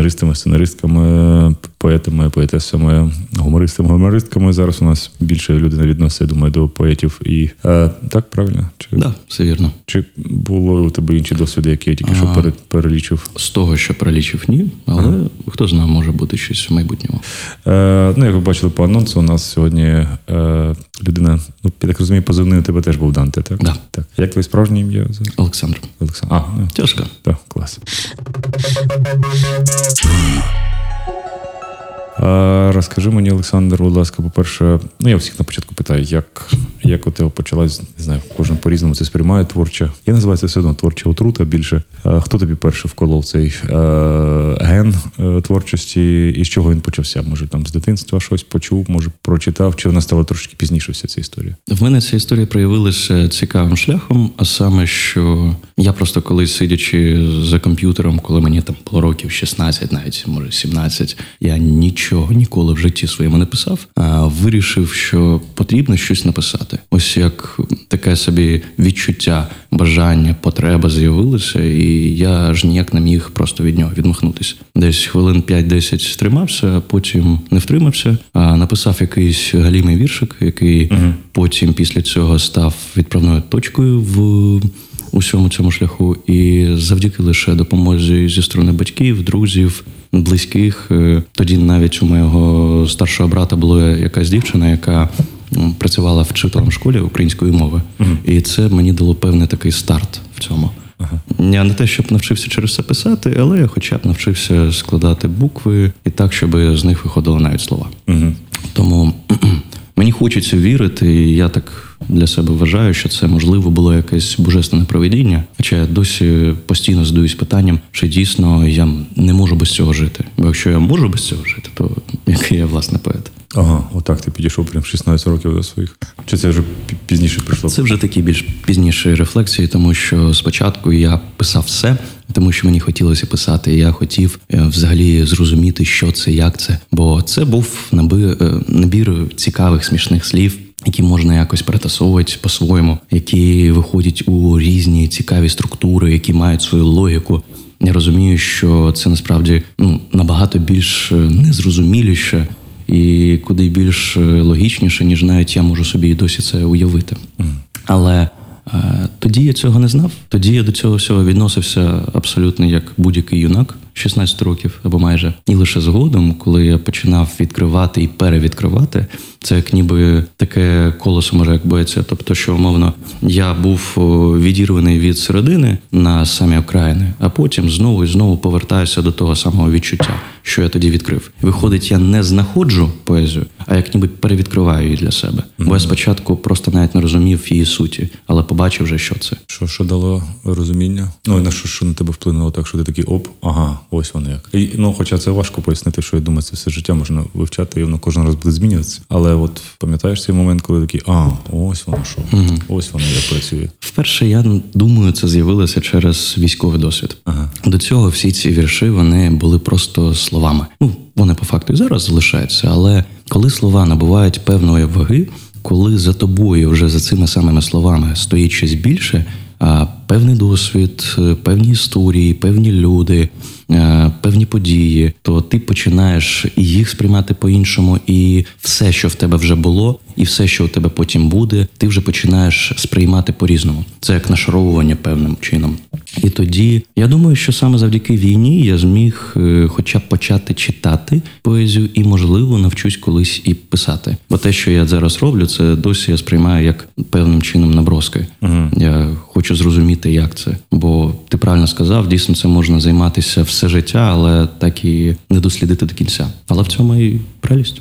сценаристами, сценаристками, поетами, поетесами, гумористами, гумористками. Зараз у нас більше людина відносить, я думаю, до поетів. І так, правильно? Так, все вірно. Чи було у тебе інші досвіди, які я тільки що перелічив? З того, що перелічив, ні. Але хто знає, може бути щось в майбутньому. Як ви бачили по анонсу, у нас сьогодні людина, я так розумію, позивний у тебе теж був Данте, так? Да. Так. Як твоє справжнє ім'я? Олександр. Тяжко. Так, клас. Розкажи мені, Олександр, будь ласка, по-перше, я всіх на початку питаю, як у тебе почалась, не знаю, кожен по-різному це сприймає творча. Я називаю це все одно творча отрута більше. Хто тобі перший вколов цей ген творчості і з чого він почався? Може, там з дитинства щось почув, може, прочитав, чи вона стала трошки пізніше вся ця історія? В мене ця історія проявилася цікавим шляхом, а саме, що я просто колись, сидячи за комп'ютером, коли мені там було років 16, навіть, може, 17, я нічого ніколи в житті своєму не писав, а вирішив, що потрібно щось написати. Ось як таке собі відчуття, бажання, потреба з'явилося, і я аж ніяк не міг просто від нього відмахнутися. Десь хвилин 5-10 стримався, потім не втримався, а написав якийсь галімий віршик, який потім після цього став відправною точкою в усьому цьому шляху. І завдяки лише допомозі зі сторони батьків, друзів, близьких. Тоді навіть у моєго старшого брата була якась дівчина, яка працювала вчителем в школі української мови. І це мені дало певний такий старт в цьому. Я не те, щоб навчився через це писати, але я хоча б навчився складати букви і так, щоб з них виходили навіть слова. Тому мені хочеться вірити, і я так для себе вважаю, що це, можливо, було якесь божественне провидіння. Хоча я досі постійно задаюсь питанням, чи дійсно я не можу без цього жити. Бо якщо я можу без цього жити, то який я, власне, поет. Отак ти підійшов прям 16 років до своїх. Чи це вже пізніше прийшло? Це вже такі більш пізніші рефлексії, тому що спочатку я писав все, тому що мені хотілося писати, і я хотів взагалі зрозуміти, що це, як це. Бо це був набір цікавих, смішних слів, які можна якось перетасовувати по-своєму, які виходять у різні цікаві структури, які мають свою логіку. Я розумію, що це насправді набагато більш незрозуміліше і куди більш логічніше, ніж навіть я можу собі і досі це уявити. Але тоді я цього не знав. Тоді я до цього всього відносився абсолютно як будь-який юнак 16 років або майже. І лише згодом, коли я починав відкривати і перевідкривати, це як ніби таке колесо може як боється. Тобто, що, умовно, я був відірваний від середини на самі окраїни, а потім знову і знову повертаюся до того самого відчуття, що я тоді відкрив. Виходить, я не знаходжу поезію, а як ніби перевідкриваю її для себе. Бо я спочатку просто навіть не розумів її суті, але побачив вже, що це. Що дало розуміння? На що на тебе вплинуло так, що ти такий ось воно як. І, хоча це важко пояснити, що я думаю, це все життя можна вивчати, і воно кожен раз буде змінюватися. Але от пам'ятаєш цей момент, коли такий, ось воно що, ось воно як працює. Вперше, я думаю, це з'явилося через військовий досвід. До цього всі ці вірші, вони були просто словами. Вони по факту і зараз залишаються, але коли слова набувають певної ваги, коли за тобою вже за цими самими словами стоїть щось більше, певний досвід, певні історії, певні люди, певні події, то ти починаєш і їх сприймати по-іншому, і все, що в тебе вже було, і все, що у тебе потім буде, ти вже починаєш сприймати по-різному. Це як нашаровування певним чином. І тоді, я думаю, що саме завдяки війні я зміг хоча б почати читати поезію і, можливо, навчусь колись і писати. Бо те, що я зараз роблю, це досі я сприймаю як певним чином наброски. Я хочу зрозуміти, як це. Бо ти правильно сказав, дійсно це можна займатися все життя, але так і не дослідити до кінця. Але в цьому і прелість.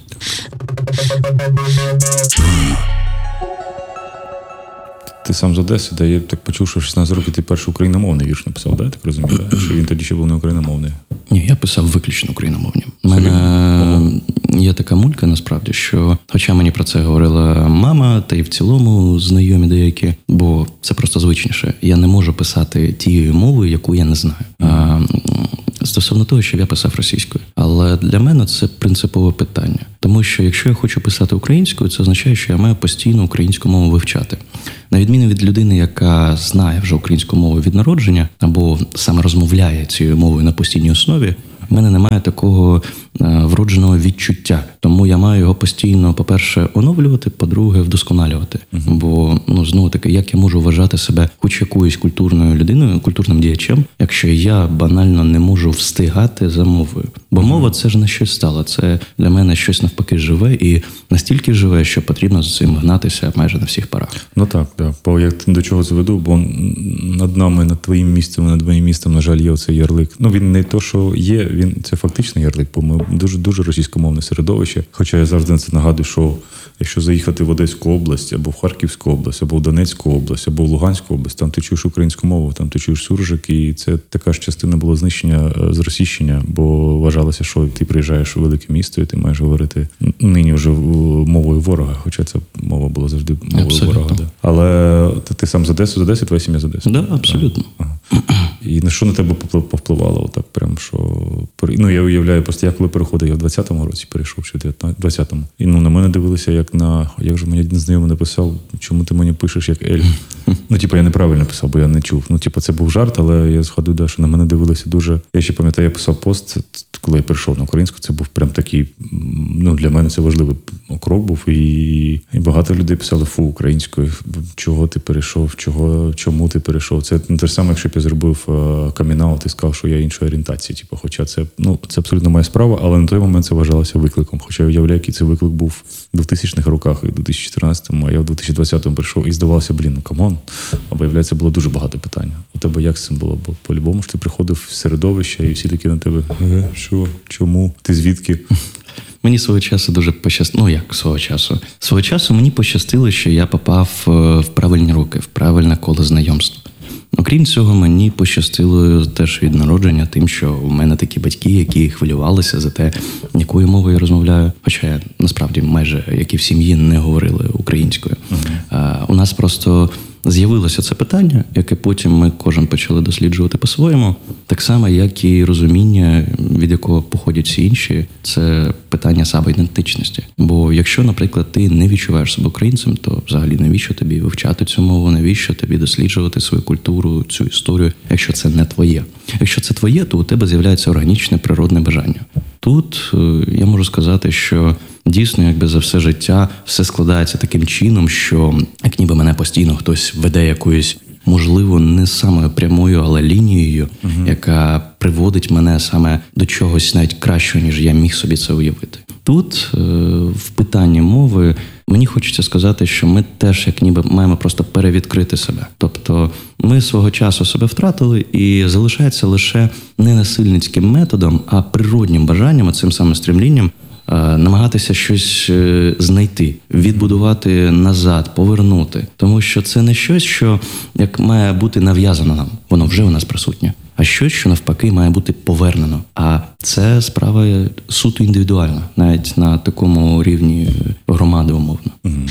Ти сам з Одеси, де я так почув, що в 16 років ти перший україномовний вірш написав, так розумію? Що він тоді ще був не україномовний? Ні, я писав виключно україномовні. У мене є така мулька, насправді, що, хоча мені про це говорила мама, та й в цілому знайомі деякі, бо це просто звичніше. Я не можу писати тією мовою, яку я не знаю. Стосовно того, що я писав російською. Але для мене це принципове питання. Тому що якщо я хочу писати українською, це означає, що я маю постійно українську мову вивчати. На відміну від людини, яка знає вже українську мову від народження, або саме розмовляє цією мовою на постійній основі, в мене немає такого вродженого відчуття. Тому я маю його постійно, по-перше, оновлювати, по-друге, вдосконалювати. Бо, знову таки, як я можу вважати себе хоч якоюсь культурною людиною, культурним діячем, якщо я банально не можу встигати за мовою. Бо мова – це ж не щось стало, це для мене щось навпаки живе і настільки живе, що потрібно з цим гнатися майже на всіх парах. Ну так, да. Бо я до чого заведу, бо над нами, над твоїм містом, над моїм містом, на жаль, є оцей ярлик. Він не то, що є, це фактичний ярлик, бо ми дуже російськомовне середовище. Хоча я завжди це нагадую, що якщо заїхати в Одеську область, або в Харківську область, або в Донецьку область, або в Луганську область, там ти чуєш українську мову, там ти чуєш суржик, і це така ж частина була знищення, зросійщення, бо вважалося, що ти приїжджаєш у велике місто, і ти маєш говорити нині вже мовою ворога, хоча ця мова була завжди мовою абсолютно. ворога. Да. Але ти сам з Одеси, твоя сім'я з Одеси? Так, да, абсолютно. Ага. І на що на тебе повпливало? Отак прям, що... я уявляю, просто я коли переходив, я в 20-му році перейшов, чи в 20-му. І на мене дивилися, як же мені один знайомий написав, чому ти мені пишеш як Ель. Я неправильно писав, бо я не чув. Це був жарт, але я згадую, що на мене дивилися дуже... Я ще пам'ятаю, я писав пост, коли я перейшов на українську, це був прям такий, для мене це важливий крок був, і багато людей писали, українською, чого ти перейшов, чому ти перейшов. Це те ж саме, якщо б я зробив камін-аут і сказав, що я іншої орієнтації. Хоча це абсолютно моя справа, але на той момент це вважалося викликом. Хоча я уявляю, який це виклик був в 2000-х роках, і в 2014-му, а я в 2020-му прийшов і здавалося, камон. А виявляється, було дуже багато питань. У тебе як з цим було? Бо по-любому ж ти приходив в середовище, і всі такі на тебе, що, чому, ти звідки? Мені свого часу дуже пощастило, як свого часу? Свого часу мені пощастило, що я попав в правильні руки, в правильне коло знайомств. Окрім цього, мені пощастило теж від народження тим, що в мене такі батьки, які хвилювалися за те, якою мовою я розмовляю. Хоча я, насправді, майже, як і в сім'ї, не говорили українською. У нас просто з'явилося це питання, яке потім ми кожен почали досліджувати по-своєму. Так само, як і розуміння, від якого походять всі інші, це питання самоідентичності. Бо якщо, наприклад, ти не відчуваєш себе українцем, то взагалі навіщо тобі вивчати цю мову, навіщо тобі досліджувати свою культуру, цю історію, якщо це не твоє. Якщо це твоє, то у тебе з'являється органічне природне бажання. Тут я можу сказати, що дійсно, за все життя все складається таким чином, що як ніби мене постійно хтось веде якоюсь, можливо, не самою прямою, але лінією, яка приводить мене саме до чогось навіть кращого, ніж я міг собі це уявити. Тут, в питанні мови, мені хочеться сказати, що ми теж як ніби маємо просто перевідкрити себе. Тобто ми свого часу себе втратили, і залишається лише не насильницьким методом, а природнім бажанням, цим самим стремлінням намагатися щось знайти, відбудувати назад, повернути. Тому що це не щось, що як має бути нав'язано нам, воно вже у нас присутнє, а щось, що навпаки має бути повернено. А це справа суто індивідуальна, навіть на такому рівні громади умовно.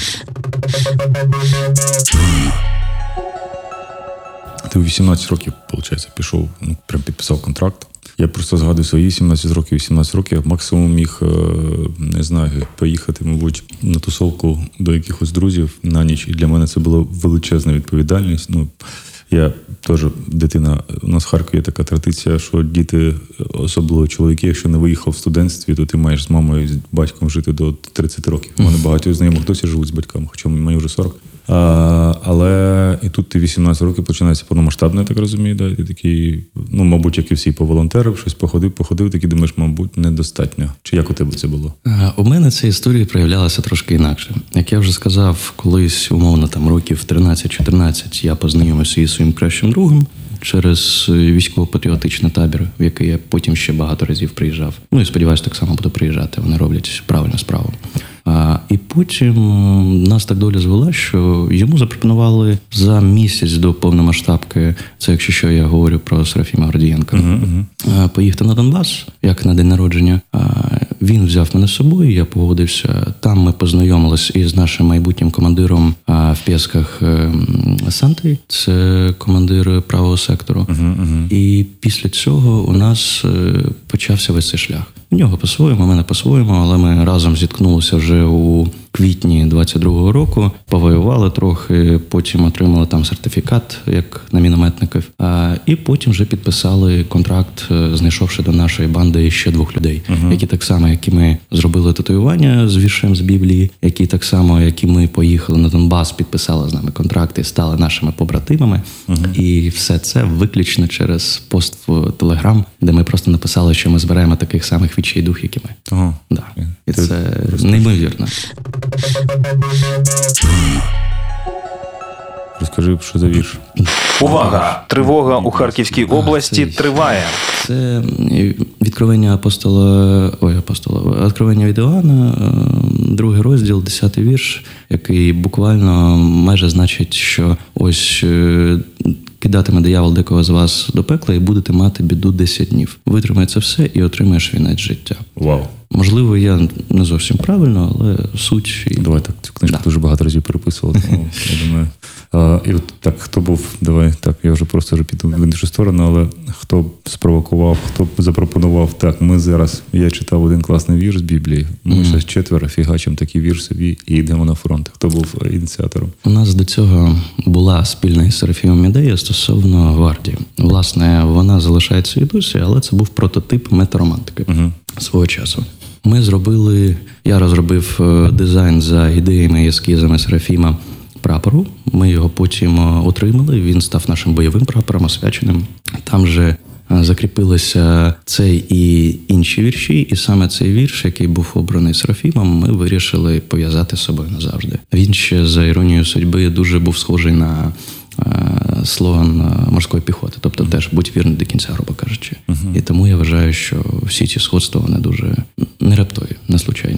Ти у 18 років, виходить, пішов, прям підписав контракт. Я просто згадую свої 18 років, я максимум міг, не знаю, поїхати, мабуть, на тусовку до якихось друзів на ніч. І для мене це була величезна відповідальність. Я теж дитина, у нас в Харкові є така традиція, що діти, особливо чоловіки, якщо не виїхав в студентстві, то ти маєш з мамою, з батьком жити до 30 років. У мене багато знайомих досі живуть з батьками, хоча мені вже 40. Але і тут ти 18 років, починається повномасштабне, я так розумію, да? Ти такий, мабуть, як і всі поволонтерів, щось походив, такий думаєш, мабуть, недостатньо. Чи як у тебе це було? У мене ця історія проявлялася трошки інакше. Як я вже сказав, колись, умовно, років 13-14 я познайомився із своїм кращим другом через військово-патріотичний табір, в який я потім ще багато разів приїжджав. І сподіваюся, так само буду приїжджати. Вони роблять правильну справу. І потім нас так доля звела, що йому запропонували за місяць до повномасштабки, це якщо що я говорю про Серафіма Гордієнка, поїхати на Донбас, як на день народження. Він взяв мене з собою, я погодився Там ми познайомились із нашим майбутнім командиром в Пєсках Сантий. Це командир правого сектору. І після цього у нас почався весь цей шлях. У нього по-своєму, у мене по-своєму, але ми разом зіткнулися вже у квітні 22-го року, повоювали трохи, потім отримали там сертифікат, як на мінометників, і потім вже підписали контракт, знайшовши до нашої банди ще 2 людей, які так само, як і ми, зробили татуювання з віршем з Біблії, які так само, як і ми, поїхали на Донбас, підписали з нами контракти, стали нашими побратимами. І все це виключно через пост в Телеграм, де ми просто написали, що ми збираємо таких самих відчай дух, як і ми. Да. І це неймовірно. Розкажи, що за вірш. Увага! Тривога у Харківській області триває. Це відкровення відкровення від Іоанна, 2 розділ, 10 вірш, який буквально майже значить, що ось кидатиме диявол декого з вас до пекла і будете мати біду 10 днів. Витримай це все і отримаєш вінець життя. Вау. Можливо, я не зовсім правильно, але суть... Давай так, цю книжку дуже багато разів переписував, тому я думаю... І от так, хто був, давай так, я вже просто піду в іншу сторону, але хто спровокував, хто запропонував, так, ми зараз, я читав один класний вірш з Біблії, ми зараз 4 фігачимо такий вірш собі і йдемо на фронт. Хто був ініціатором? У нас до цього була спільна із Серафімом ідея стосовно гвардії. Власне, вона залишається і досі, але це був прототип метаромантики свого часу. Я розробив дизайн за ідеями і ескізами Серафіма прапору. Ми його потім отримали, він став нашим бойовим прапором, освяченим. Там же закріпилися цей і інші вірші, і саме цей вірш, який був обраний Серафімом, ми вирішили пов'язати з собою назавжди. Він ще, за іронією судьби, дуже був схожий на слоган морської піхоти, тобто теж будь вірний до кінця, грубо кажучи. І тому я вважаю, що всі ці сходства, вони дуже не раптові, не случайні.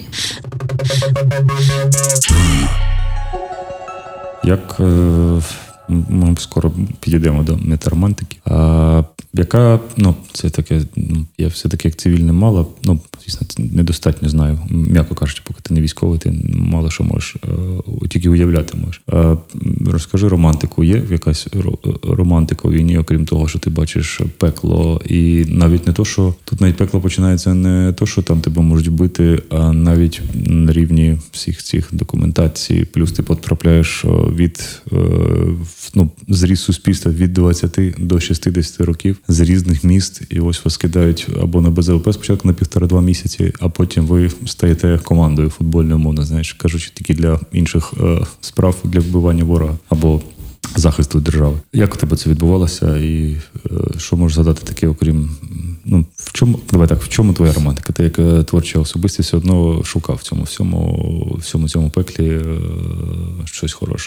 Як ми скоро підійдемо до метаромантики. Яка, це таке, я все-таки як цивільне мало, звісно, недостатньо знаю, м'яко кажучи, поки ти не військовий, ти мало що можеш, тільки уявляти можеш. Розкажи романтику, є якась романтика у війні, окрім того, що ти бачиш пекло, і навіть не то, що, тут навіть пекло починається не то, що там тебе можуть вбити, а навіть на рівні всіх цих документацій, плюс ти потрапляєш від, зріз суспільства від 20 до 60 років, з різних міст, і ось вас кидають або на БЗВП спочатку на 1,5-2 місяці, а потім ви стаєте командою футбольною, умовно, знаєш, кажучи, тільки для інших справ, для вбивання ворога або захисту держави. Як у тебе це відбувалося і що можеш згадати таке, окрім, в чому твоя романтика? Ти як творча особистість все одно шукав в цьому пеклі щось хороше.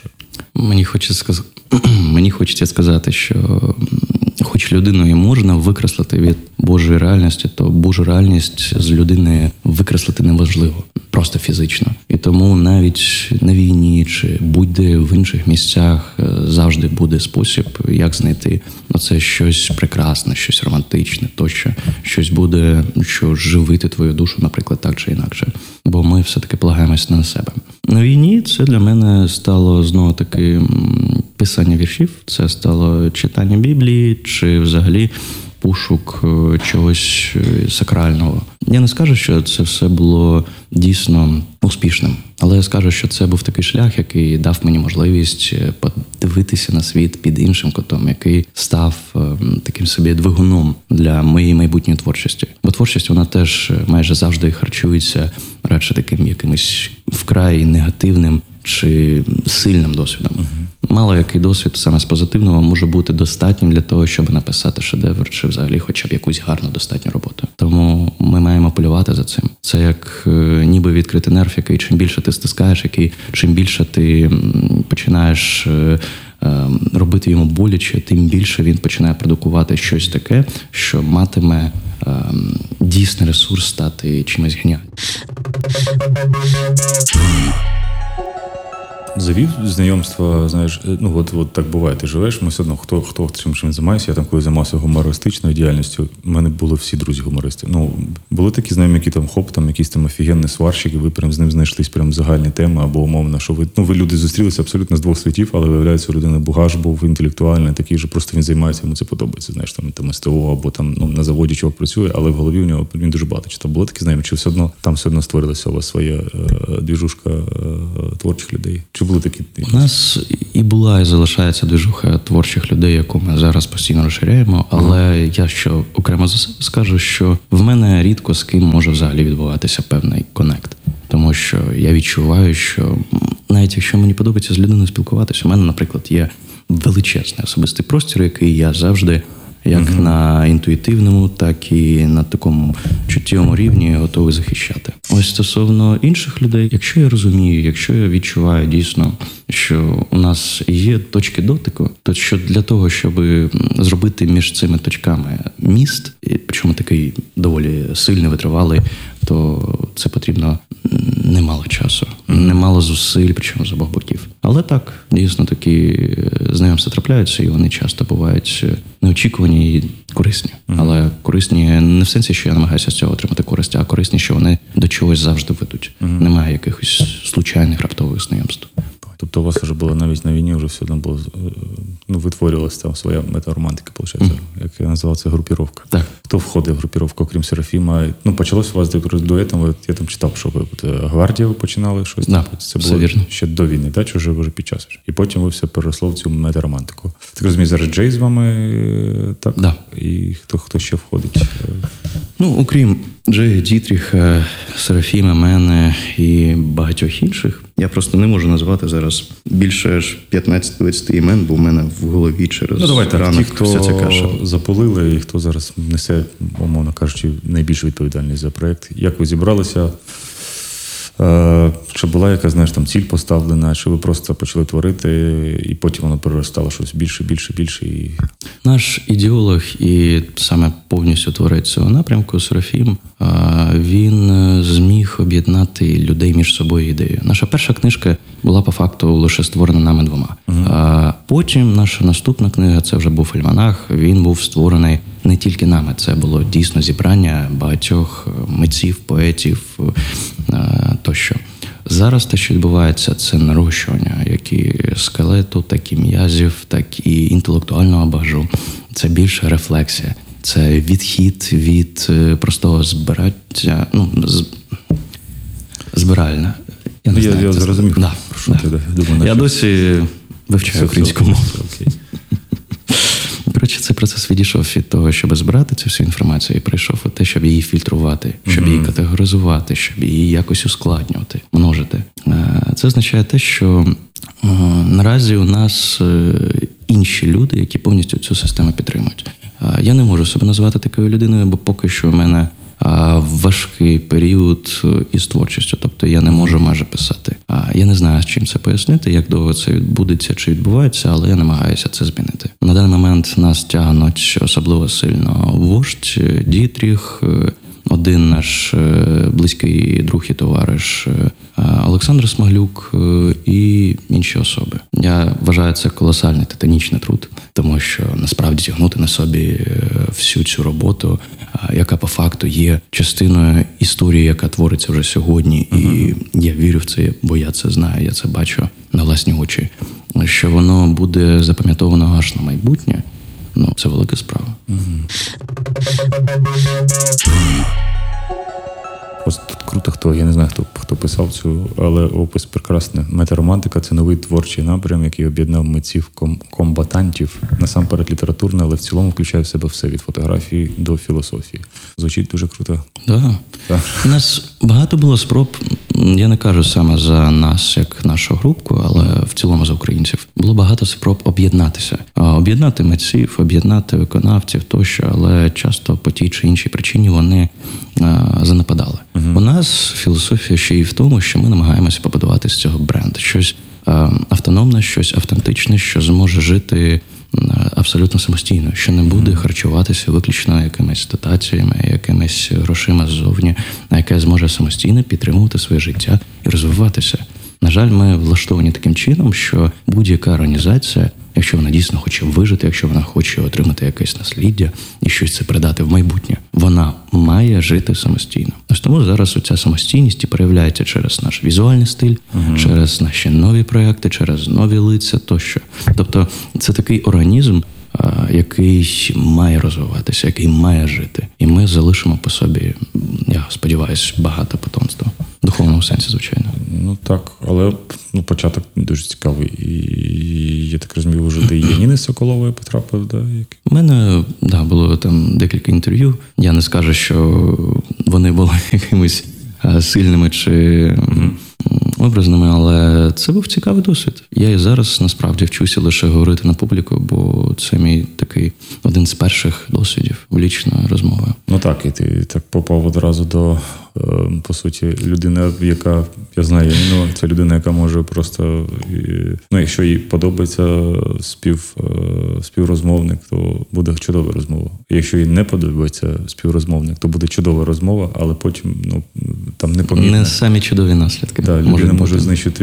Мені хочеться сказати, що хоч людину і можна викреслити від Божої реальності, то Божу реальність з людини викреслити неможливо, просто фізично. І тому навіть на війні чи будь-де в інших місцях завжди буде спосіб, як знайти це щось прекрасне, щось романтичне, тощо, щось буде, що живити твою душу, наприклад, так чи інакше. Бо ми все-таки полагаємось на себе. На війні це для мене стало знову-таки писання віршів, це стало читання Біблії, чи взагалі пошук чогось сакрального. Я не скажу, що це все було дійсно успішним, але я скажу, що це був такий шлях, який дав мені можливість подивитися на світ під іншим кутом, який став таким собі двигуном для моєї майбутньої творчості. Бо творчість, вона теж майже завжди харчується радше таким якимось вкрай негативним чи сильним досвідом. Мало який досвід саме з позитивного може бути достатнім для того, щоб написати шедевр чи взагалі хоча б якусь гарну достатню роботу. Тому ми маємо полювати за цим. Це як ніби відкритий нерв, який чим більше ти стискаєш, який чим більше ти починаєш робити йому боляче, тим більше він починає продукувати щось таке, що матиме дійсний ресурс стати чимось геніальним. завів знайомства, знаєш, ну от так буває, ти живеш, ми все одно, хто чим займається, я там коли займався гумористичною діяльністю, в мене були всі друзі гумористи. Ну, були такі знайомі, які там там якийсь там офігенний сварщик, і ви прям з ним знайшлись прям загальні теми, або умовно, що ви люди зустрілися абсолютно з двох світів, але виявляється, людина бугаж був інтелектуальний, такий же, просто він займається, йому це подобається, знаєш, там СТО, або там на заводі чувак працює, але в голові у нього він дуже багато. Чи там були такі знайомі, чи все одно створилася у вас своя двіжушка творчих людей? Чи були такі? У нас і була, і залишається двіжуха творчих людей, яку ми зараз постійно розширяємо, але я що окремо скажу, що в мене рідко з ким може взагалі відбуватися певний конект. Тому що я відчуваю, що навіть якщо мені подобається з людиною спілкуватися, у мене, наприклад, є величезний особистий простір, який я завжди як на інтуїтивному, так і на такому чуттєвому рівні готовий захищати. Ось стосовно інших людей, якщо я розумію, якщо я відчуваю дійсно, що у нас є точки дотику, то що для того, щоб зробити між цими точками міст, причому такий доволі сильний, витривалий, то це потрібно немало часу, немало зусиль, причому з обох боків. Але так, дійсно, такі знайомства трапляються, і вони часто бувають неочікувані і корисні. Але корисні не в сенсі, що я намагаюся з цього отримати користь, а корисні, що вони до чогось завжди ведуть. Немає якихось случайних раптових знайомств. Тобто у вас вже було навіть на війні, вже все одно було, витворювалася там своя метаромантика, виходить, як я називав це, групіровка. Так. Хто входив в групіровку, окрім Серафіма? Почалось у вас дуетом, я там читав, що ви гвардію починали щось. Да, це було вірно. ще до війни, так? Чи вже під час? І потім ви все переросло в цю метаромантику. Так розумію, зараз Джей з вами, так? Да. І хто ще входить? Окрім Джея, Дітріха, Серафіма, мене і багатьох інших, я просто не можу назвати зараз більше аж 15-20 імен, бо в мене в голові через ранок вся ця каша. Запалили і хто зараз несе, умовно кажучи, найбільшу відповідальність за проєкт. Як ви зібралися? Чи була якась, знаєш, там ціль поставлена, чи ви просто почали творити, і потім воно переростало щось більше. І... Наш ідеолог і саме повністю творець цього напрямку, Серафім, він зміг об'єднати людей між собою ідеєю. Наша перша книжка була по факту лише створена нами двома. Потім наша наступна книга, це вже був альманах, він був створений не тільки нами, це було дійсно зібрання багатьох митців, поетів тощо. Зараз те, що відбувається, це нарощування як і скелету, так і м'язів, так і інтелектуального багажу. Це більше рефлексія, це відхід від простого збирання, збиральне. Я зрозумів. Да. Я досі вивчаю українську мову. Коротше, цей процес відійшов від того, щоб збирати цю всю інформацію, і прийшов у те, щоб її фільтрувати, щоб її категоризувати, щоб її якось ускладнювати, множити. Це означає те, що наразі у нас інші люди, які повністю цю систему підтримують. Я не можу себе назвати такою людиною, бо поки що в мене важкий період із творчістю, тобто я не можу майже писати. Я не знаю, з чим це пояснити, як довго це відбудеться чи відбувається, але я намагаюся це змінити. На даний момент нас тягнуть особливо сильно вождь, Дітріх, один наш близький друг і товариш Олександр Смаглюк і інші особи. Я вважаю, це колосальний титанічний труд, тому що насправді тягнути на собі всю цю роботу, яка по факту є частиною історії, яка твориться вже сьогодні, і я вірю в це, бо я це знаю, я це бачу на власні очі, що воно буде запам'ятовано аж на майбутнє. Це велика справа. Ось тут круто, я не знаю, хто писав цю, але опис прекрасний. Метаромантика – це новий творчий напрям, який об'єднав митців комбатантів, насамперед літературно, але в цілому включає в себе все від фотографії до філософії. Звучить дуже круто. Да. У нас багато було спроб, я не кажу саме за нас, як нашу групку, але в цілому за українців. Було багато спроб об'єднатися. Об'єднати митців, об'єднати виконавців тощо, але часто по тій чи іншій причині вони занепадали. У нас філософія ще й в тому, що ми намагаємося побудувати з цього бренд. Щось автономне, щось автентичне, що зможе жити абсолютно самостійно, що не буде харчуватися виключно якимись дотаціями, якимись грошима ззовні, а яке зможе самостійно підтримувати своє життя і розвиватися. На жаль, ми влаштовані таким чином, що будь-яка організація, якщо вона дійсно хоче вижити, якщо вона хоче отримати якесь насліддя і щось це передати в майбутнє, вона має жити самостійно. Ось тому зараз оця самостійність і проявляється через наш візуальний стиль, через наші нові проекти, через нові лиця тощо. Тобто це такий організм, який має розвиватися, який має жити. І ми залишимо по собі, я сподіваюся, багато потомства. В духовному сенсі, звичайно. Ну так, але початок дуже цікавий. І я так розумію, вже до Яніни Соколової потрапив, да? У мене, було там декілька інтерв'ю. Я не скажу, що вони були якимись сильними чи образними, але це був цікавий досвід. Я і зараз, насправді, вчуся лише говорити на публіку, бо це мій такий один з перших досвідів лічної розмови. Ну так, і ти так попав одразу до, по суті, людини, яка, я знаю, це людина, яка може просто, якщо їй подобається співрозмовник, то буде чудова розмова. Якщо їй не подобається співрозмовник, то буде чудова розмова, але потім, там непомітно. Не самі чудові наслідки. Так, людина може знищити.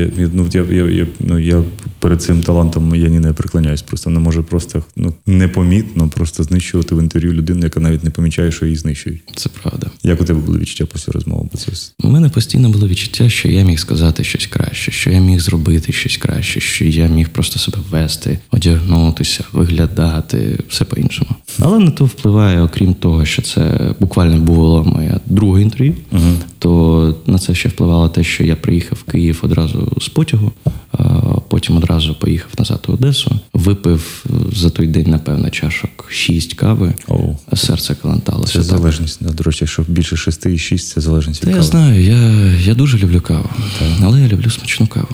Я перед цим талантом Яніни приклоняюсь. Просто не може просто непомітно просто знищувати в інтерв'ю людину, яка навіть не помічає, що її знищують. Це правда. Як у тебе були відчуття після розмови? У мене постійно було відчуття, що я міг сказати щось краще, що я міг зробити щось краще, що я міг просто себе вести, одягнутися, виглядати, все по-іншому. Але на то впливає, окрім того, що це буквально було моє друге інтерв'ю, то на це ще впливало те, що я приїхав в Київ одразу з потягу, потім одразу поїхав назад у Одесу, випив за той день, напевно, чашок 6 кави, а серце каланталося. Це залежність, до речі, що більше 6 і 6 – це залежність від кави. Я знаю, я дуже люблю каву, але я люблю смачну каву.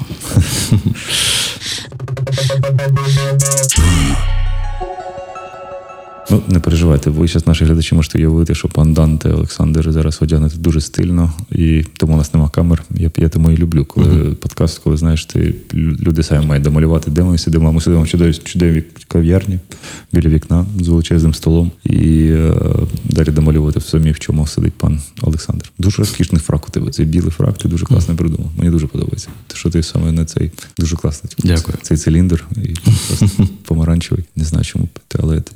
Не переживайте, ви зараз наші глядачі можете уявити, що пан Данте Олександр зараз одягнений дуже стильно, і тому у нас нема камер. Я тому і люблю, коли подкаст, коли, знаєш, люди самі мають домалювати, де ми сидимо в чудовій кав'ярні біля вікна з величезним столом, і далі домалювати в самі, в чому сидить пан Олександр. Дуже розкішний фрак у тебе, цей білий фрак, ти дуже класно придумав. Мені дуже подобається. Те, що ти саме на цей дуже класно. Дякую. Цей циліндр, і просто помаранчевий. Не знаю, чому, але ти.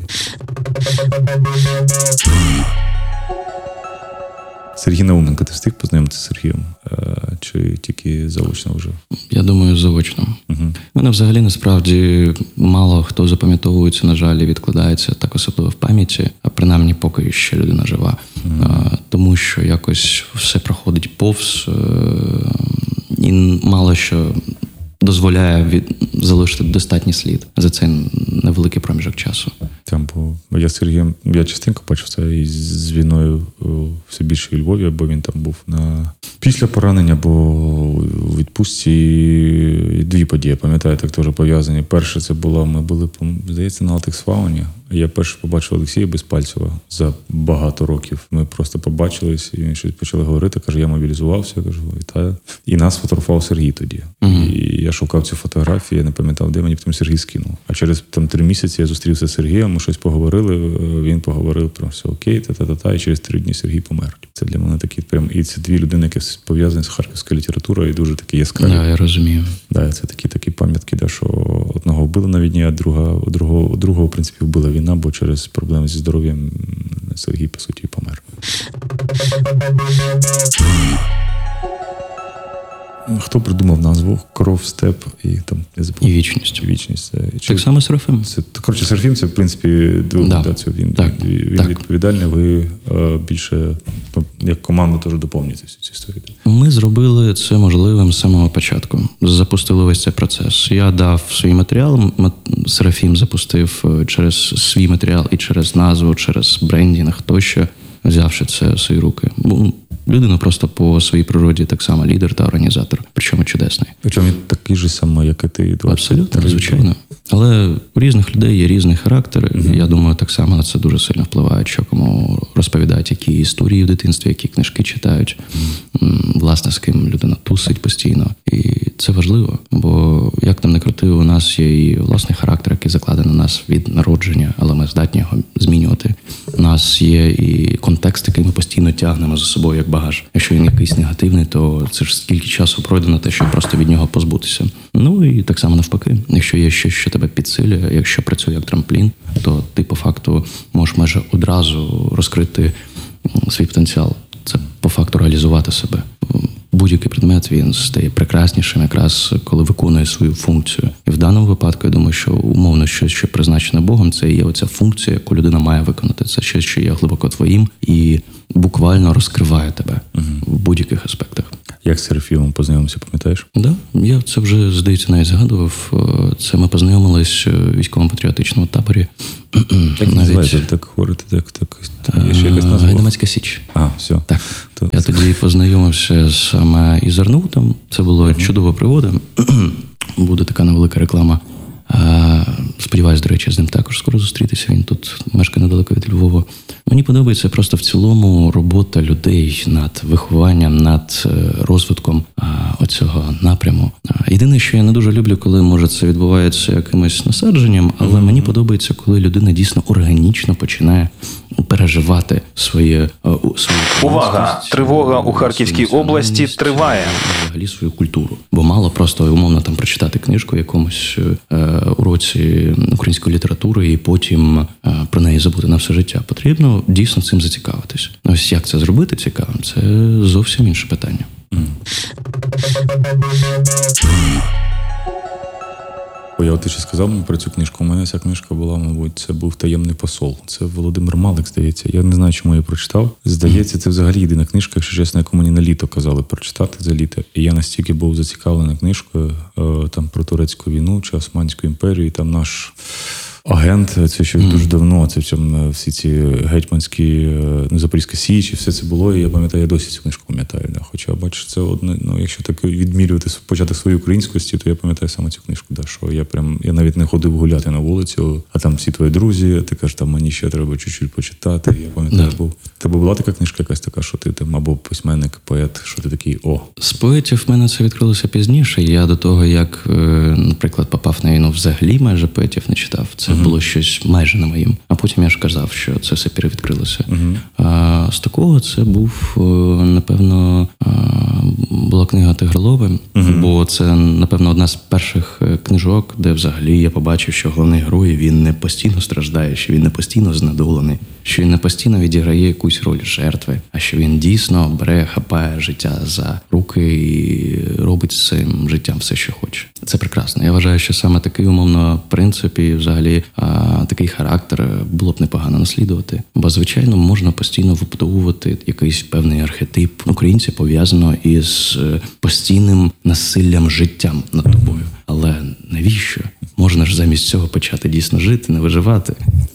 Сергій Науменко, ти встиг познайомитися з Сергієм? Чи тільки заочно вже? Я думаю, заочно. Мене взагалі, насправді, мало хто запам'ятовується, на жаль, і відкладається так особливо в пам'яті, а принаймні поки ще людина жива. Тому що якось все проходить повз, і мало що дозволяє залишити достатній слід за цей невеликий проміжок часу. Бо я з Сергієм, я частенько бачив це із війною все більше у Львові, бо він там був після поранення, бо у відпустці дві події, пам'ятаю, так теж пов'язані. Перше, це було, ми були, здається, на Алтексфауні. Я перше побачив Олексія Безпальцева за багато років. Ми просто побачились, і він щось почали говорити, каже, я мобілізувався, я кажу, вітаю. І нас фотографував Сергій тоді. І я шукав цю фотографію, я не пам'ятав, де мені потім Сергій скинув. А через 3 місяці я зустрівся з Сергієм, ми щось поговорили, він поговорив про все окей, і через 3 дні Сергій помер. Це для мене такі прям, і це дві людини, які пов'язані з харківською літературою, і дуже такі яскраві. Да, я розумію. Да, це такі пам'ятки, що одного вбили на війні, а другого, в принципі, вбила війна, бо через проблеми зі здоров'ям Сергій, по суті, помер. Хто придумав назву «Кров, степ» і там, я забув. І вічність. Вічність. Так само Серафим. Серафим, це, в принципі, він відповідальний, ви більше як команда теж доповнюєте всю цю історію. Ми зробили це можливим з самого початку. Запустили весь цей процес. Я дав свій матеріал, Серафім запустив через свій матеріал і через назву, через брендінг тощо, взявши це в свої руки. Людина просто по своїй природі так само лідер та організатор, причому чудесний. Причому він такий же самий, як і ти. Абсолютно, звичайно. Але у різних людей є різний характер. Я думаю, так само на це дуже сильно впливає, що кому розповідають, які історії в дитинстві, які книжки читають, власне, з ким людина тусить постійно. І це важливо, бо як там не крути, у нас є і власний характер, який закладений на нас від народження, але ми здатні його змінювати У нас є і контекст, який ми постійно тягнемо за собою як багаж. Якщо він якийсь негативний, то це ж скільки часу пройде на те, щоб просто від нього позбутися. Ну і так само навпаки. Якщо є щось, що тебе підсилює, якщо працює як трамплін, то ти по факту можеш майже одразу розкрити свій потенціал. Це по факту реалізувати себе. Будь-який предмет, він стає прекраснішим якраз коли виконує свою функцію. І в даному випадку, я думаю, що умовно щось, що призначене Богом, це є оця функція, яку людина має виконати. Це щось, що є глибоко твоїм і буквально розкриває тебе в будь-яких аспектах. Як з Серафімом познайомився, пам'ятаєш? Да, я це вже, здається, навіть згадував. Це ми познайомились у військово-патріотичному таборі. Як називається? Так говорити, так. Є ще якась назва? Гайдамацька Січ. Все. Так. Я тоді познайомився саме із Арнаутом. Це було чудова пригода. Буде така невелика реклама. Сподіваюсь, до речі, з ним також скоро зустрітися. Він тут мешкає недалеко від Львова. Мені подобається просто в цілому робота людей над вихованням, над розвитком оцього напряму. Єдине, що я не дуже люблю, коли, може, це відбувається якимось насадженням, але мені подобається, коли людина дійсно органічно починає переживати свою Увага! Тривога у Харківській області триває. Взагалі свою культуру. Бо мало просто умовно там прочитати книжку в якомусь уроці української літератури і потім про неї забути на все життя. Потрібно дійсно цим зацікавитись. Ось як це зробити цікавим, це зовсім інше питання. От ти ще сказав мені про цю книжку. У мене ця книжка була, мабуть, це був «Таємний посол». Це Володимир Малик, здається. Я не знаю, чому я прочитав. Здається, це взагалі єдина книжка, якщо чесно, яку мені на літо казали прочитати за літо. І я настільки був зацікавлений книжкою там про турецьку війну чи Османську імперію. І там наш агент, це ще дуже давно, це всі ці гетьманські, Запорізька Січ, і все це було, і я пам'ятаю, я досі цю книжку пам'ятаю. Да. Хоча, бачиш, це одне, якщо так відмірювати початок своєї українськості, то я пам'ятаю саме цю книжку, да, що я навіть не ходив гуляти на вулицю, а там всі твої друзі, ти кажеш, там мені ще треба чуть-чуть почитати. Я пам'ятаю, тебе була така книжка якась така, що ти там або письменник, поет, що ти такий, З поетів в мене це відкрилося пізніше. Я до того, як, наприклад, попав на війну, взагалі майже поетів не читав. Це було щось майже на моїм. А потім я ж казав, що це все перевідкрилося. А з такого це був, напевно, була книга Тигрилови, бо це, напевно, одна з перших книжок, де взагалі я побачив, що головний герой, він не постійно страждає, що він не постійно знедолений, що він не постійно відіграє якусь роль жертви, а що він дійсно бере, хапає життя за руки і робить з цим життям все, що хоче. Це прекрасно. Я вважаю, що саме такий, умовно, принцип і взагалі такий характер було б непогано наслідувати. Бо, звичайно, можна постійно вибудовувати якийсь певний архетип українця, пов'язано із постійним насиллям життям над тобою. Але навіщо? Можна ж замість цього почати дійсно жити, не виживати.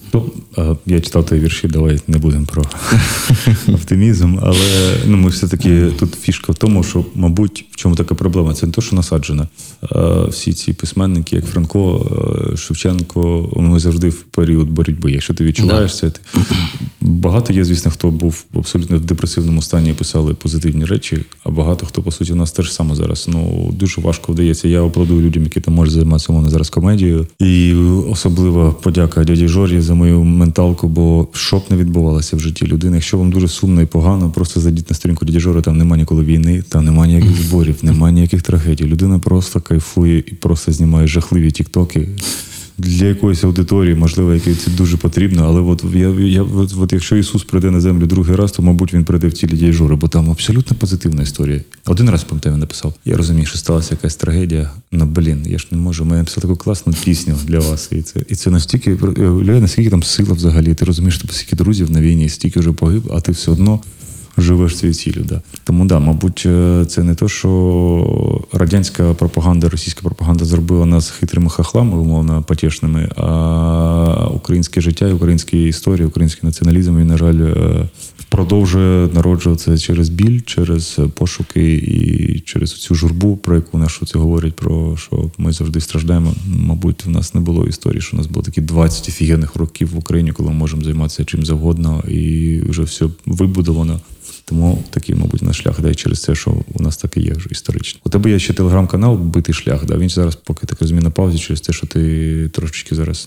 Я читав твої вірші, давай не будемо про оптимізм, але ми все-таки тут фішка в тому, що, мабуть, в чому така проблема. Це не те, що насаджено. Всі ці письменники, як Франко, Шевченко, ми завжди в період боротьби. Якщо ти відчуваєш це, багато є, звісно, хто був абсолютно в депресивному стані і писали позитивні речі, а багато хто, по суті, у нас теж саме зараз. Дуже важко вдається. Я аплодую людям, які там можуть займатися умовно зараз комедією. І особливо подяка дяді Жорі за мою менталку, бо що б не відбувалося в житті людини. Якщо вам дуже сумно і погано, просто зайдіть на сторінку дяді Жори, там нема ніколи війни, там нема ніяких зборів, нема ніяких трагедій. Людина просто кайфує і просто знімає жахливі тіктоки. Для якоїсь аудиторії, можливо, якій це дуже потрібно, але от якщо Ісус прийде на землю другий раз, то, мабуть, він прийде в тілі дяді Жори, бо там абсолютно позитивна історія. Один раз, пам'ятаю, написав. Я розумію, що сталася якась трагедія, я ж не можу, я написав таку класну пісню для вас. І це настільки, наскільки там сила взагалі. Ти розумієш, що стільки друзів на війні, стільки вже погиб, а ти все одно живеш цією ціллю. Да. Тому, мабуть, це не то, що радянська пропаганда, російська пропаганда зробила нас хитрими хахлами, умовно, потішними, а українське життя, українські історії, український націоналізм, він, на жаль, продовжує народжуватися через біль, через пошуки і через цю журбу, про яку нашу це говорять, про що ми завжди страждаємо. Мабуть, в нас не було історії, що у нас було такі 20 офігенних років в Україні, коли ми можемо займатися чим завгодно і вже все вибудовано. Тому такий, мабуть, наш шлях, да, і через це, що у нас так і є вже історично. У тебе є ще телеграм-канал «Битий шлях», да? Він зараз поки так розумію на паузі через те, що ти трошечки зараз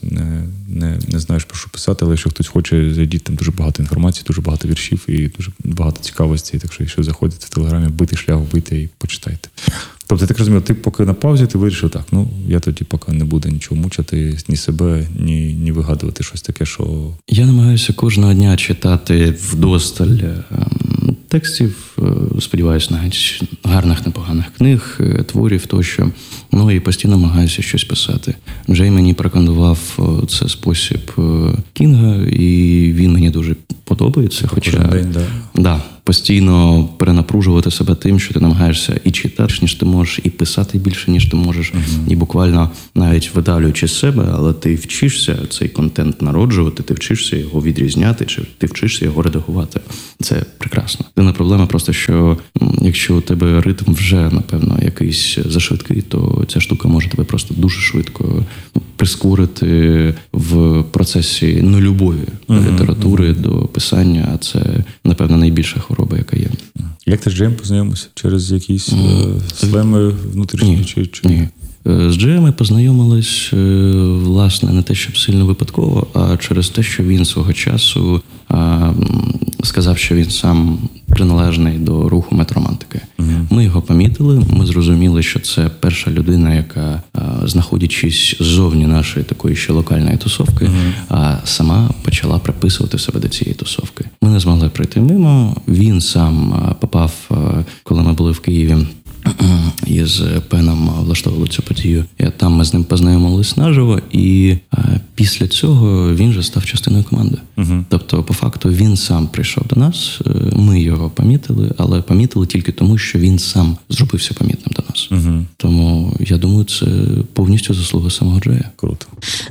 не знаєш, про що писати, але якщо хтось хоче, зайдіть, там дуже багато інформації, дуже багато віршів і дуже багато цікавостей. Так що, якщо заходите в телеграмі «Битий шлях», вбийте і почитайте. Тобто, я так розумію, ти поки на паузі, ти вирішив так, я тоді поки не буду нічого мучити, ні себе, ні вигадувати щось таке, що... Я намагаюся кожного дня читати вдосталь текстів, сподіваюся, навіть гарних, непоганих книг, творів тощо. І постійно намагаюся щось писати. Джей мені порекомендував це спосіб Кінга, і він мені дуже подобається. Кожен день, да. Да, постійно перенапружувати себе тим, що ти намагаєшся і читати, ніж ти можеш, і писати більше, ніж ти можеш, і буквально навіть видалюючи з себе, але ти вчишся цей контент народжувати, ти вчишся його відрізняти, чи ти вчишся його редагувати. Це прекрасно. Єдина проблема просто, що якщо у тебе ритм вже, напевно, якийсь зашвидкий, то ця штука може тебе просто дуже швидко прискорити в процесі нелюбові до літератури, до писання, а це, напевно, найбільша хвороба, яка є. Як ти з Джеєм познайомився? Через якісь слеми внутрішні? Ні. З Джеєм ми познайомились, власне, не те, щоб сильно випадково, а через те, що він свого часу сказав, що він сам приналежний до руху метромантики. Ми його помітили, ми зрозуміли, що це перша людина, яка, знаходячись ззовні нашої такої ще локальної тусовки, сама почала приписувати себе до цієї тусовки. Ми не змогли пройти мимо, він сам попав, коли ми були в Києві, із Пеном влаштовували цю подію. І там ми з ним познайомились наживо, і після цього він же став частиною команди. Тобто, по факту, він сам прийшов до нас, ми його помітили, але помітили тільки тому, що він сам зробився помітним до нас. Тому, я думаю, це повністю заслуга самого Джея. Круто.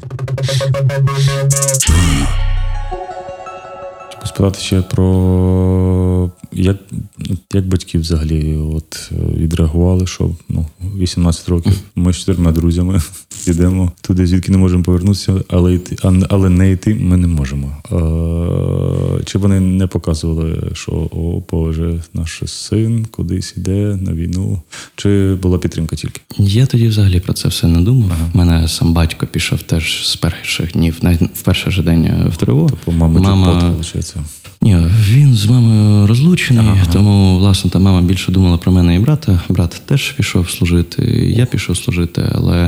Спитати ще про як батьки взагалі відреагували, що 18 років ми з 4 друзями йдемо туди, звідки не можемо повернутися, але не йти ми не можемо. Чи вони не показували, що Боже, наш син кудись йде на війну? Чи була підтримка тільки? Я тоді взагалі про це все не думав. У мене сам батько пішов теж з перших днів, навіть в перший же день в ТРО. Тобто мама виходить? Ні, він з мамою розлучений, тому, власне, та мама більше думала про мене і брата. Брат теж пішов служити, я пішов служити, але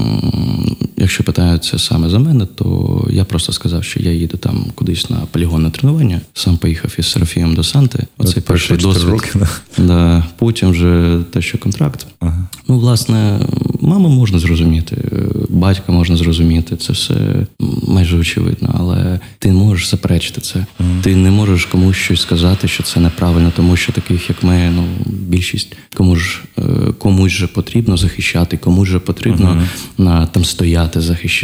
якщо питаються саме за мене, то я просто сказав, що я їду там кудись на полігонне тренування. Сам поїхав із Серафієм до Санти. Оцей перший досвід. Роки, да. Потім вже те, що контракт. Власне, маму можна зрозуміти, батька можна зрозуміти, це все майже очевидно, але ти не можеш заперечити це. Ти не можеш комусь щось сказати, що це неправильно, тому що таких, як ми, більшість, комусь же потрібно захищати, комусь же потрібно там стояти,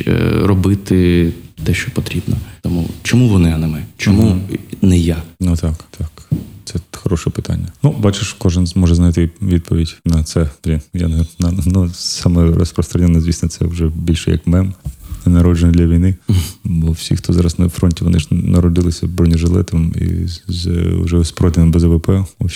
робити те, що потрібно. Тому чому вони, а не ми? Чому не я? Так. Це хороше питання. Бачиш, кожен зможе знайти відповідь на це. Саме розпространене, звісно, це вже більше як мем. Народжений для війни, бо всі, хто зараз на фронті, вони ж народилися бронежилетом і вже з пройденим без АВП,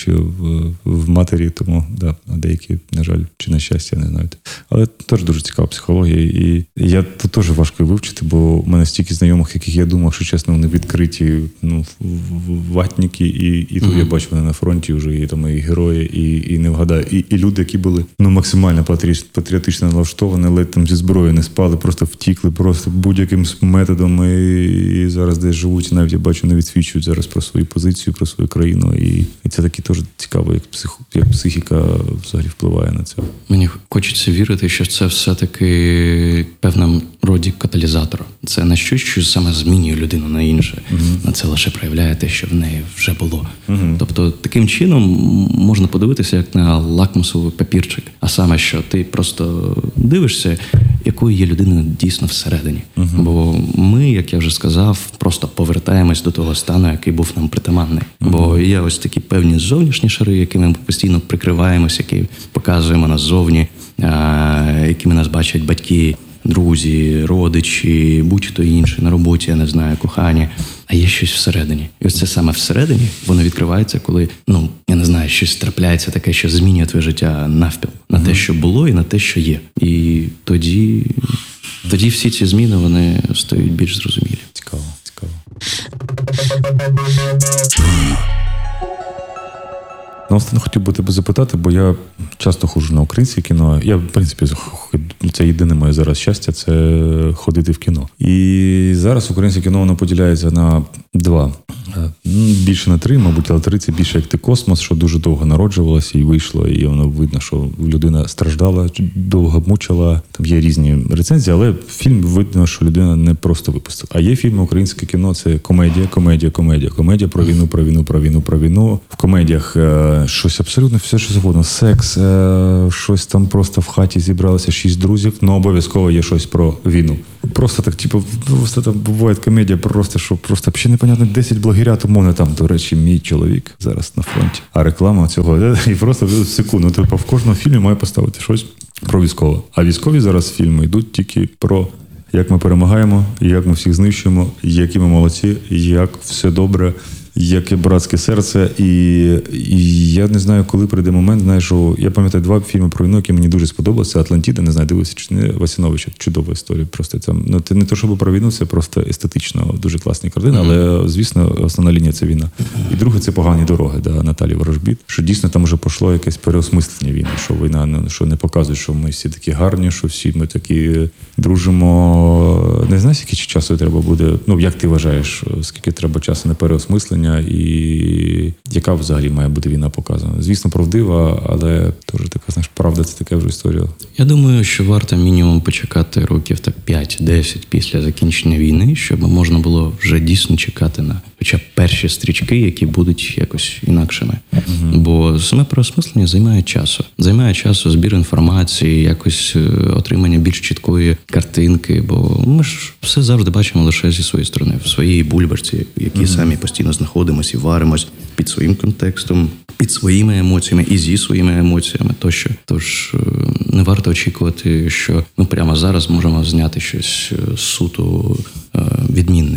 в матері, тому, а деякі, на жаль, чи на щастя, не знаю. Але теж дуже цікава психологія, і я тут теж важко вивчити, бо у мене стільки знайомих, яких я думав, що, чесно, вони відкриті, ватники, і тут я бачу, вони на фронті вже, і там і герої, і не вгадаю, і люди, які були, максимально патріотично налаштовані, ледь там зі зброєю не спали, просто втікли, просто будь-яким методом і зараз десь живуть, навіть я бачу, не відсвічують зараз про свою позицію, про свою країну. І це таки теж цікаво, як психіка взагалі впливає на це. Мені хочеться вірити, що це все-таки певним роді каталізатор. Це не щось, що саме змінює людину на інше. А це лише проявляє те, що в неї вже було. Тобто таким чином можна подивитися як на лакмусовий папірчик. А саме, що ти просто дивишся, якою є людина дійсно всередині. Бо ми, як я вже сказав, просто повертаємось до того стану, який був нам притаманний. Бо є ось такі певні зовнішні шари, якими ми постійно прикриваємось, які показуємо назовні, якими нас бачать батьки, друзі, родичі, будь-хто інший на роботі, я не знаю, кохані. А є щось всередині. І ось це саме всередині, воно відкривається, коли, я не знаю, щось трапляється таке, що змінює твоє життя навпіл. На те, що було, і на те, що є. І тоді всі ці зміни, вони стають більш зрозумілі. Цікаво. Наостанок хотів би тебе запитати, бо я часто ходжу на українське кіно. Я, в принципі, це єдине моє зараз щастя, це ходити в кіно. І зараз українське кіно, воно поділяється на два. Більше на три, мабуть, але три – це більше як ти космос, що дуже довго народжувалося і вийшло, і воно видно, що людина страждала, довго мучила. Там є різні рецензії, але фільм видно, що людина не просто випустила. А є фільми українське кіно – це комедія про війну. В комедіях щось абсолютно все, що завгодно. Секс, щось там просто в хаті зібралося 6 друзів, але обов'язково є щось про війну. Просто так, просто там буває комедія, просто взагалі непонятно, 10 блогеря, тому там, до речі, мій чоловік зараз на фронті. А реклама цього, і просто в секунду, в кожному фільмі має поставити щось про військове. А військові зараз фільми йдуть тільки про як ми перемагаємо, як ми всіх знищуємо, які ми молодці, як все добре, яке братське серце. І я не знаю, коли прийде момент, знаєш, що я пам'ятаю 2 фільми про війну, які мені дуже сподобалися. «Атлантида», не знаю, дивився чи не, Васяновича, чудова історія. Просто там, це не то, щоб про війну, це просто естетично дуже класні картини, але, звісно, основна лінія – це війна. І друге – це «Погані дороги», Наталі Ворожбіт, що дійсно там вже пішло якесь переосмислення війни, що війна, що не показує, що ми всі такі гарні, що всі ми такі дружимо. Не знаю, скільки часу треба буде, як ти вважаєш, скільки треба часу на переосмислення, і яка взагалі має бути війна показана? Звісно, правдива, але теж така, знаєш, правда – це така вже історія. Я думаю, що варто мінімум почекати років 5-10 після закінчення війни, щоб можна було вже дійсно чекати на хоча б перші стрічки, які будуть якось інакшими. Бо саме переосмислення займає часу. Займає часу збір інформації, якось отримання більш чіткої картинки, бо ми ж все завжди бачимо лише зі своєї сторони, в своїй бульбашці, в якій самі постійно знаходимося і варимось під своїм контекстом, під своїми емоціями і зі своїми емоціями тощо. Тож не варто очікувати, що ми прямо зараз можемо зняти щось суто відмінне.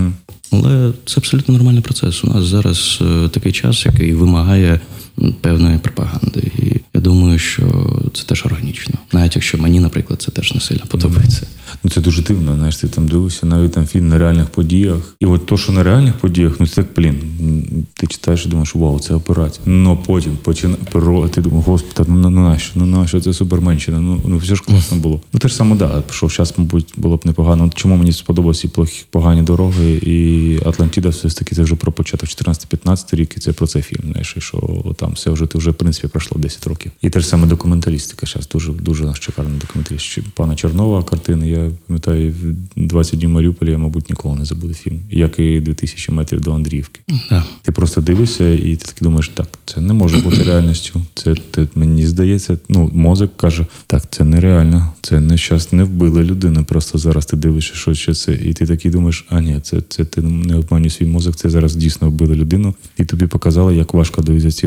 Але це абсолютно нормальний процес. У нас зараз такий час, який вимагає певної пропаганди. І я думаю, що це теж органічно. Навіть якщо мені, наприклад, це теж не сильно подобається. Це дуже дивно, знаєш, ти там дивишся, навіть там фільм на реальних подіях. І от то, що на реальних подіях, це так, ти читаєш і думаєш, вау, це операція. Но потім ти думаєш, господи, нащо це суперменщина, все ж класно було. Те ж саме, що зараз, мабуть, було б непогано. Чому мені сподобалися і погані дороги, і Атлантида все ж таки це вже про початок 14-15 рік, і це про цей фільм, знаєш, і що там все вже, в принципі, пройшло 10 років. І те ж саме документалістика зараз, дуже наш шикарний документаліст. Пана Чернова картини, я пам'ятаю, 20 днів Маріуполя, я, мабуть, ніколи не забуду фільм. Як і 2000 метрів до Андріївки. Ти просто дивишся і ти таки думаєш, так, це не може бути реальністю. Це мені здається, мозок каже, так, це нереально. Це не вбили людину, просто зараз ти дивишся, що це. І ти такий думаєш, ні, це ти не обманюй свій мозок, це зараз дійсно вбили людину. І тобі показали, як важко дивитися ці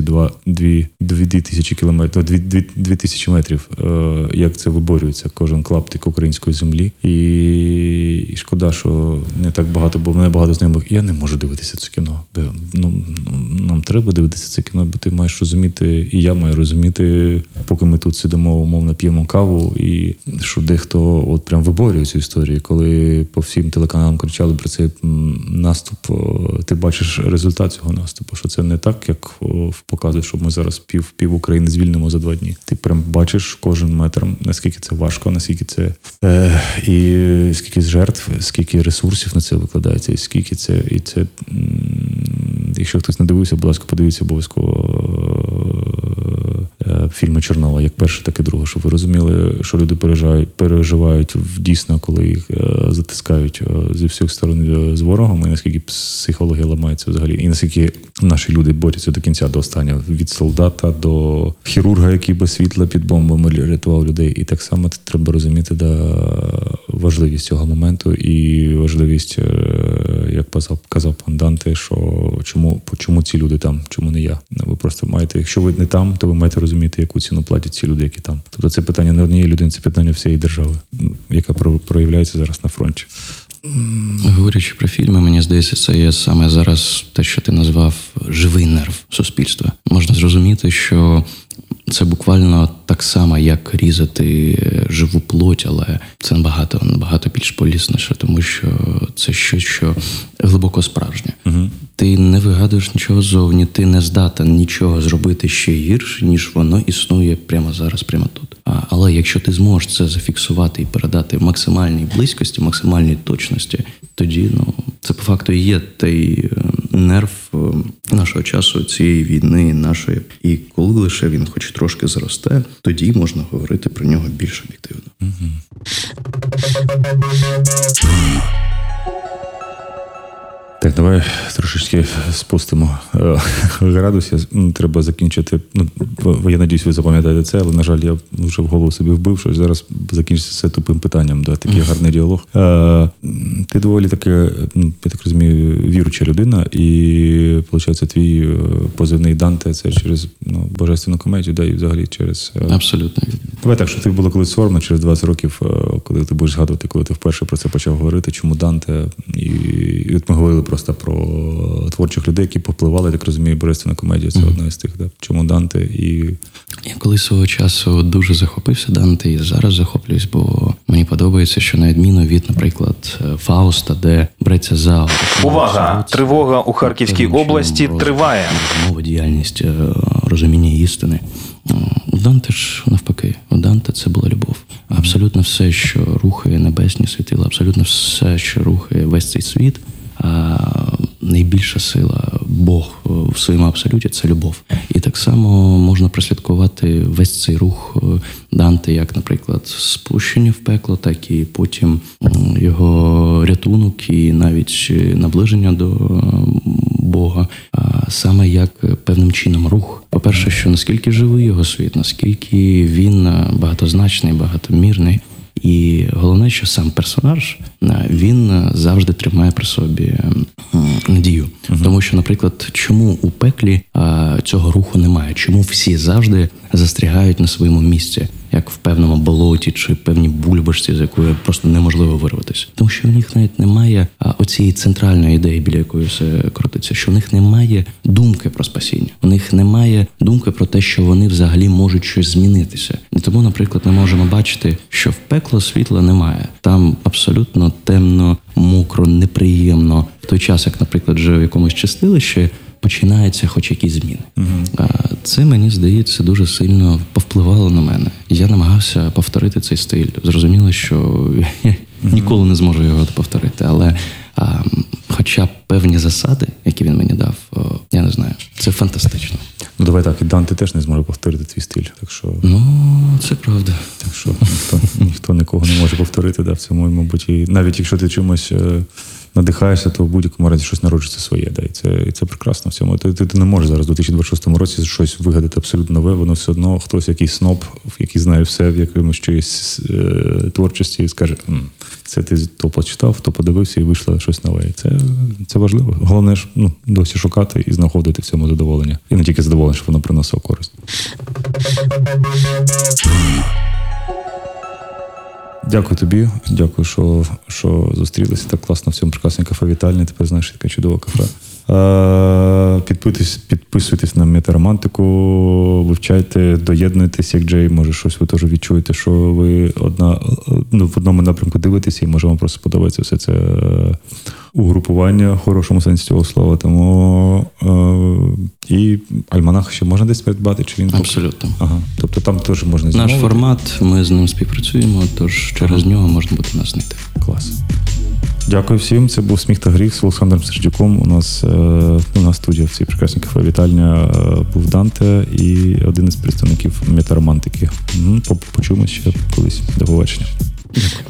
2000 метрів, як це виборюється, кожен клаптик української землі. І шкода, що не так багато, бо мене багато знайомих. Я не можу дивитися це кіно. Нам треба дивитися це кіно, бо ти маєш розуміти, і я маю розуміти, поки ми тут сидимо, умовно, п'ємо каву, і що дехто от прям виборює цю історію. Коли по всім телеканалам кричали про цей наступ, ти бачиш результат цього наступу, що це не так, як показує, що ми зараз пів України звільнимо за 2 дні. Ти прям бачиш кожен метр, наскільки це важко, наскільки це і скільки жертв, скільки ресурсів на це викладається, і скільки це, якщо хтось не дивився, будь ласка, подивіться обов'язково фільми Чернова, як перше, так і друге, щоб ви розуміли, що люди переживають дійсно, коли їх затискають зі всіх сторон з ворогом, і наскільки психологія ламається взагалі, і наскільки наші люди борються до кінця, до останнього, від солдата до хірурга, який без світла під бомбами рятував людей. І так само важливість цього моменту і важливість як казав пан Данте, що чому ці люди там, чому не я? Ви просто маєте, якщо ви не там, то ви маєте розуміти, яку ціну платять ці люди, які там. Тобто це питання не однієї людини, це питання всієї держави, яка проявляється зараз на фронті. Говорячи про фільми, мені здається, це є саме зараз те, що ти назвав живий нерв суспільства. Можна зрозуміти, що це буквально так само, як різати живу плоть, але це набагато більш болісніше, тому що це щось, що глибоко справжнє. Угу. Ти не вигадуєш нічого ззовні, ти не здатен нічого зробити ще гірше, ніж воно існує прямо зараз, прямо тут. Але якщо ти зможеш це зафіксувати і передати в максимальній близькості, максимальній точності, тоді це по факту і є той нерв нашого часу, цієї війни нашої. І коли лише він хоч трошки зросте, тоді можна говорити про нього більш об'єктивно. Угу. Так, давай трошечки спустимо градус. Треба закінчити. Я надіюсь, ви запам'ятаєте це, але, на жаль, я вже в голову собі вбив, що зараз закінчиться все тупим питанням. Да, такий гарний діалог. Ти доволі таки, я так розумію, віруча людина, і, виходить, твій позивний Данте – це через божественну комедію, да, і взагалі через... Абсолютно. Давай так, що тобі було колись соромно через 20 років, коли ти будеш згадувати, коли ти вперше про це почав говорити, чому Данте, і от ми говорили просто про творчих людей, які попливали, так розумію, божественна комедія, це одна із тих, да? Чому Данте і... Я колись свого часу дуже захопився Данте і зараз захоплююсь, бо мені подобається, що на відміну від, наприклад, Фауста, де береться за... Увага! Тривога у Харківській області триває. Мова, діяльність, розуміння істини. У Данте ж навпаки. У Данте це була любов. Абсолютно все, що рухає небесні світила, абсолютно все, що рухає весь цей світ, найбільша сила, Бог в своєму абсолюті – це любов. І так само можна прослідкувати весь цей рух Данте, як, наприклад, спущення в пекло, так і потім його рятунок і навіть наближення до Бога, саме як певним чином рух. По-перше, що наскільки живий його світ, наскільки він багатозначний, багатомірний. І головне, що сам персонаж, він завжди тримає при собі надію. Тому що, наприклад, чому у пеклі цього руху немає? Чому всі завжди застрягають на своєму місці, як в певному болоті чи певній бульбашці, з якої просто неможливо вирватися? Тому що у них навіть немає оцієї центральної ідеї, біля якої все крутиться, що у них немає думки про спасіння. У них немає думки про те, що вони взагалі можуть щось змінитися. І тому, наприклад, ми можемо бачити, що в пекло світла немає. Там абсолютно темно, мокро, неприємно. В той час, як, наприклад, вже в якомусь чистилищі починаються хоч якісь зміни. Це, мені здається, дуже сильно повпливало на мене. Я намагався повторити цей стиль. Зрозуміло, що я ніколи не зможу його повторити, але хоча б певні засади, які він мені дав, я не знаю, це фантастично. Давай так, і Данте теж не зможе повторити твій стиль, так що... це правда. Так що ніхто нікого не може повторити, да, в цьому, мабуть, і навіть якщо ти чимось надихаєшся, то в будь-якому разі щось народжується своє, да, і це прекрасно в цьому. Ти не можеш зараз у 2026 році щось вигадати абсолютно нове, воно все одно, хтось якийсь сноб, який знає все в якомусь чиїсь творчості, і скаже, це ти то почитав, то подивився і вийшло щось нове. І це важливо. Головне ж досі шукати і знаходити в цьому задоволення. І не тільки задоволення, щоб воно приносило користь. Дякую тобі, дякую, що зустрілися так класно в цьому прекрасному кафе-вітальні. Тепер знаєш, таке чудове кафе. Підписуйтесь на метаромантику, вивчайте, доєднуйтесь, як Джей, може щось ви теж відчуєте, що ви в одному напрямку дивитеся, і може вам просто подобається все це угрупування в хорошому сенсі цього слова. Тому і альманах ще можна десь придбати? Чи він абсолютно. Ага. Тобто там теж можна замовити? Наш формат, ми з ним співпрацюємо, тож через нього можна буде нас знайти. Клас. Дякую всім. Це був «Сміх та гріх» з Олександром Сердюком. У нас студія в цій прекрасній кафе-вітальня був Данте і один із представників метаромантики. Почуємося ще колись. До побачення. Дякую.